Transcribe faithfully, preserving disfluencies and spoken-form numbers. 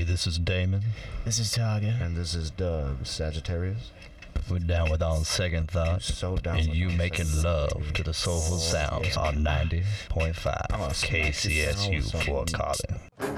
this is Damon. This is Targa. And this is Dub, Sagittarius. We're down with On Second Thought. So down and with you On making Second love to the soulful Oh, sounds yeah. on ninety point five I'ma smack this K C S U sound Fort so- Collins.